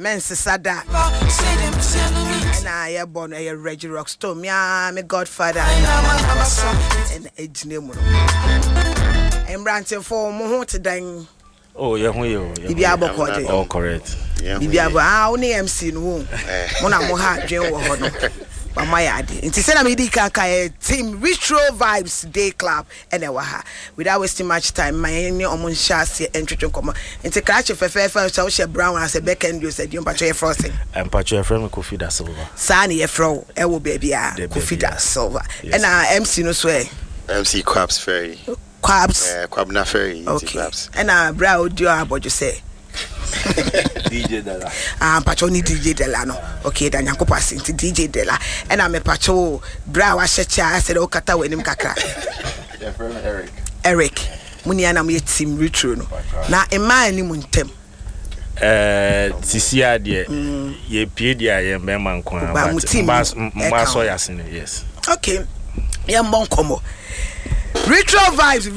men Sada. And I am born a Reggie Rockstone. Me godfather. And age name. And Branton for more today. Oh, yeah, oh, correct. Bibiaba, only MC no. Mona moha dwen wo ho no. Mama yade. Nti se na me di kaka team Retro Vibes Day Club and e wa ha. Without wasting much time, my any omo nhase entwetwe komo. Nti krache fefefe so she brown as a back end you said you pacho frosting. And pacho friend Kofi Da Silva. Sa na ye fro e wo baby a Kofi Da Silva. And MC no so MC Quabs Ferry. Quabs. Quabna Ferry. Okay. And bra audio abojo say DJ Dela. Pacho ni DJ Dela no. Okay, dan yanko pass into DJ Dela. And I'm a pacho bra wa shecha I said o kata wenim kakra. Yeah, from Eric. Eric. Muni ana mo team Retro no. Na ema ni muntem. Tisia de ye pie dia ye mema nko ba mba so yasene yes. Okay. Ye mbon komo. Retro vibes.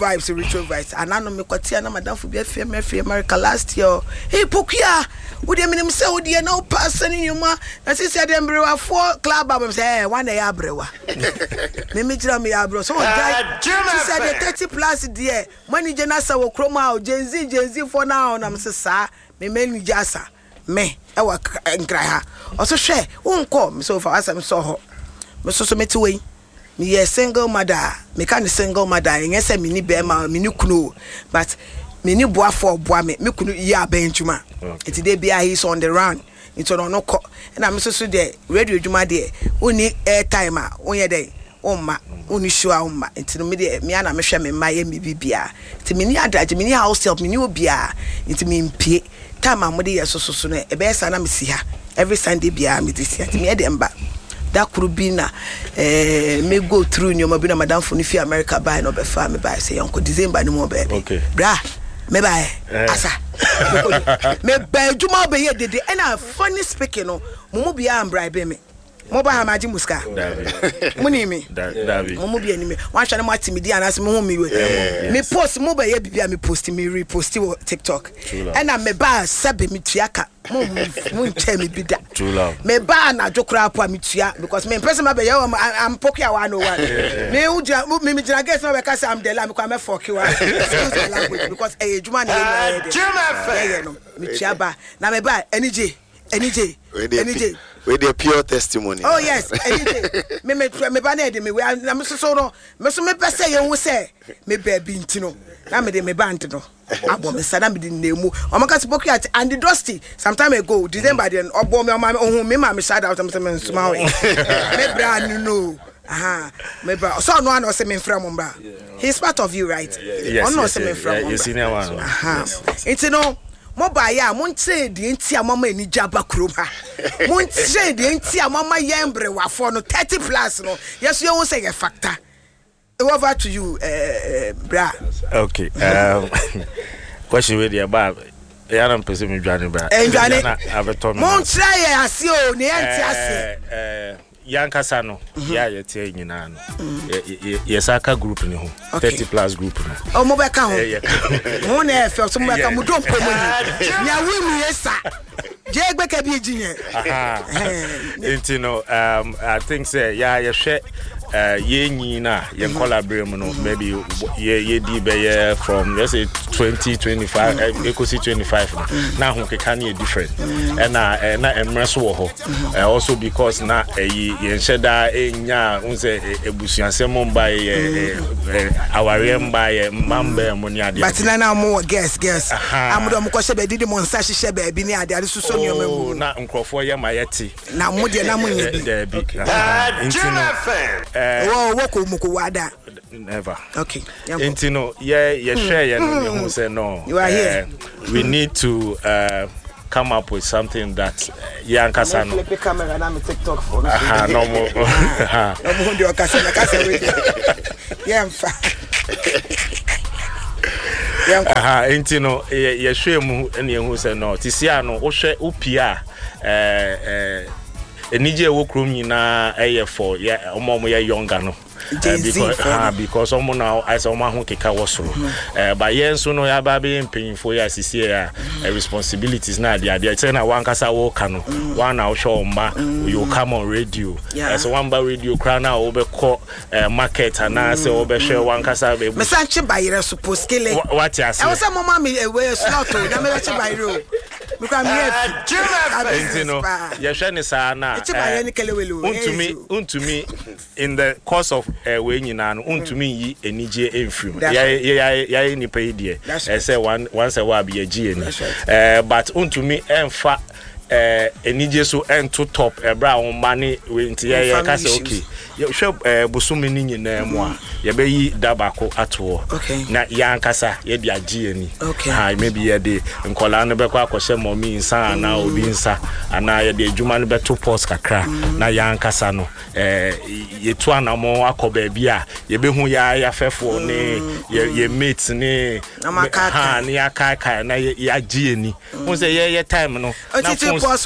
And I know me kwatia na madam for be free America last year. Hey Pokia, would you mean say would you no person in you ma? Na say dem brewa 4 club album say one day abrewa. Me jira me abro. So guy said the 30 plus there. Money jenasa wo kroma Gen Z for now na me say sa me ni jasa. Me e wa nkra ha. Also hwe wonko me so for asem so ho. Me so me ti we. Me a single mother, me can single mother, and yes, a mini bema, mini kuno, but mini bois for bois, me kunu ya benchuma. It's the day he's on the run. It's on no co, and I'm so there, radio juma there, only air timer, on your day, ma, only sure, it's the media, me and I'm a shaman, my MBBia. To mini adage, mini house help me new beer, it's mean pay. Time I'm with so soon, a best and I'm see her every Sunday beer, me this year, to me at them back. That could be na me go through your mobile madam for if America buy no be farm me buy say uncle December no more baby. Okay. Bra, me buy. Asa. Me buy juma be here dey and a funny speaking no. Mumu bia am bribe me. Mo ba ha maji muska. Muni me. David. Mumu bia ni me. Wan hwa na mati me di anas me hu me we. Me post mo ba ye bibia me post me repost it TikTok. And I me ba sabe me tuaka. Mun tell me be that. True love. Me ba na jokra po me tua because me person ma be ye I'm pokia 101. Me uja me jira guess no be ka say am dey la me kwa me fuck you. Excuse the language because juma na ye no. Me tua ba na me ba NJ. With the pure testimony. Oh yes, NJ. Me ba na dey me we am so no. Me so me pese ye hu say me baby ntino. Na me dey me band no. Abo me sada me di nemu. O maka spoke at and the Dusty some time ago December then obo me ohun me ma me shout out am say me nsuma we. Me brand no. Aha. Me bra. So no one say me frem mo bra. He's part of you, right? Yes. No say me frem mo. You senior one. Aha. It's no mobile ya mon say the ntia mama ni jaba krom ha. Mon say the ntia mama yembre wafo no 30 plus no. Yes you won say a factor. Over to you, bra. Okay. Question with the about. I don't presume you join bra. Mon try asio ne anti Yankasano. Yeah, you tell you now. Yesaka group ni ho. 30 plus group na. Oh, mo be ka ho. Mo na fe so mo be ka mo don po mo ni. Nya wi mi yesa. Je gbe ka bi ejinye. Intino I think say yeah you share ye nyina ye collaborate no maybe ye di be from let's say 2025 ekosi 25 now who can be different and na emreso wo ho also because na ye sheda enya unse ebusuansem mba ye aware mba ye mamba mo ni ade but na mo guess amudo mo ko shebe didi mo nsa hye be bi ni ade so so ni o memu na nkrofo ye mayeti na mo de na mo nya bi woko muko wada never. Okay. Intino share who say no. You are here. We need to come up with something that Yankasano. Flip the camera and I'm TikTok for. No more. No more do kasa with. Yeah, Intino ye share mu ene who say no. Tisia no wo hwe upia enije wo krom nyina eye for ya omo ya younger no because omo now I say omo ho keka wosoro but yen so no ya ba be mpanyimfo ya sisi ya responsibilities na dia say na wan kasa wo ka no wan na show mba you come on radio so wan ba radio kra na wo be call market na say wo be share wan kasa be me sanche bayire suppose kele what you say I was say mama me we slot na me che bayire because me no ya hwe ni sa na untumi in the course of we nyina no untumi yi enije emfrim ya ni pa idie say once a while be agi eni but untumi emfa enije so ento top ebra won mane we nti ya ka say okay ya hwe busumi ni nyina mu a ya be yi dabako ato na ya ankasa ya di agi eni ha maybe ya de nkola no be kwa akose momi nsa na obi nsa ana ya de adwuma no be to post kakra na ya ankasa no yetu anamo akoba bia ye be hu ya fefo ne ye mate ne ha ne ya kai na ya agi eni hu say ye time no na